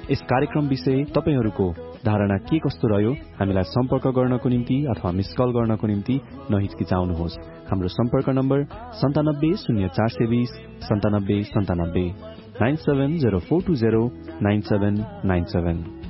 यस कार्यक्रम विषय तपाईहरूको धारणा के कस्तो रह्यो हामीलाई सम्पर्क गर्नको निम्ति अथवा मिस कल गर्नको निम्ति नहिचकिचाउनुहोस्। हाम्रो सम्पर्क नम्बर 970420 9797 9704209797।